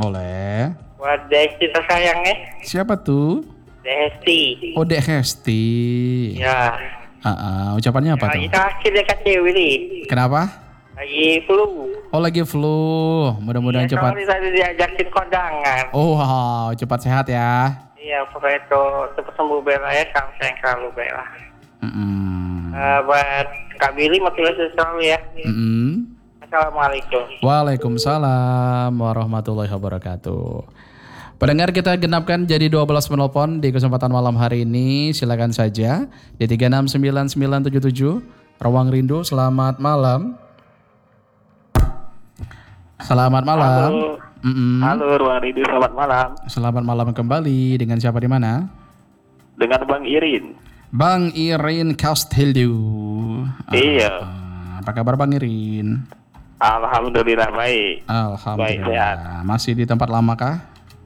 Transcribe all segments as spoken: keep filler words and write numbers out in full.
Boleh. Buat Desti tersayangnya. Siapa tuh? Desti. Oh, Dek Hesti. Ya. Ah, ah, ucapannya apa Lagi tuh? sakit ya Kak Dewi nih. Kenapa? Lagi flu. Oh, lagi flu. Mudah-mudahan Ya, cepat. soalnya tadi diajakin kondangan. Oh, wow, cepat sehat ya. Iya, pokoknya itu cepat sembuh bela ya, kamu sayang selalu bela. Mm-mm. Uh, buat Kak Billy motivasi selalu ya. Mm-mm. Assalamualaikum. Waalaikumsalam warahmatullahi wabarakatuh. Pendengar, kita genapkan jadi dua belas penelpon di kesempatan malam hari ini. Silakan saja di tiga enam sembilan sembilan tujuh tujuh. Ruang Rindu, selamat malam. Selamat malam. Halo. Mm-mm. Halo Ruang Rindu, selamat malam. Selamat malam kembali. Dengan siapa di mana? Dengan Bang Irin. Bang Irin Castillo. Iya. Ah, apa kabar Bang Irin? Alhamdulillah baik. Alhamdulillah. Baik, sehat. Masih di tempat lama kah?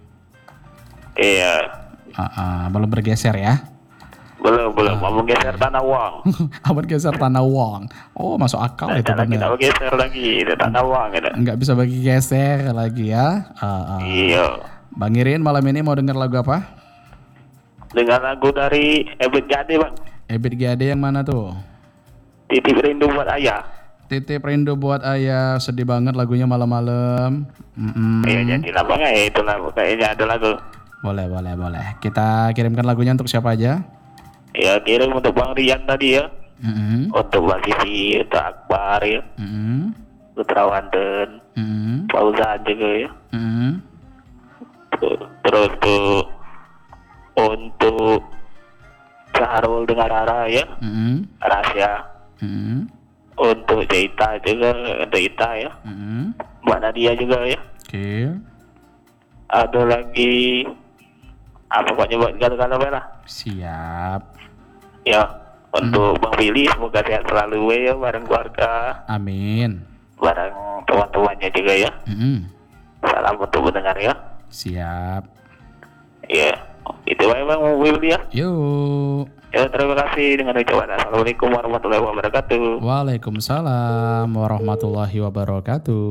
Iya. Ah, ah, belum bergeser ya? Belum, belum. Mau geser tanah uang. Amat geser tanah uang. Oh, masuk akal itu Kita benar. mau geser lagi itu tanah uang gitu. Nggak bisa bagi geser lagi ya. Ah, ah. Iya. Bang Irin, malam ini mau dengar lagu apa? Dengan lagu dari Ebit Gade Bang. Ebit Gade yang mana tuh? Titip rindu buat ayah. Titip rindu buat ayah. Sedih banget lagunya malam-malam. Mm-mm. Iya jadi lah Bang ya, itulah kayaknya ada lagu. Boleh, boleh, boleh. Kita kirimkan lagunya untuk siapa aja? Ya kirim untuk Bang Rian tadi ya. Mm-mm. Untuk Bang Sisi, untuk Akbar ya. Mm-mm. Putra Wanten. Mm-mm. Fauzan juga ya. Mm-mm. Terus tuh untuk Saharul dengan Rara ya. Mm-mm. Rahasia. Mm-mm. Untuk Jaita juga, untuk Ita ya. Mm-mm. Mbak Nadia juga ya. Oke. Ada lagi apa pokoknya buat galau-galau lah. Siap. Ya, untuk Bang Billy semoga sehat selalu ya bareng keluarga, Amin. bareng teman-temannya juga ya. Mm-mm. Salam untuk pendengar ya. Siap. Ya, itu aja Bang Billy ya. Yuk. Ya, terima kasih dengan ucapan assalamualaikum warahmatullahi wabarakatuh. Waalaikumsalam warahmatullahi wabarakatuh.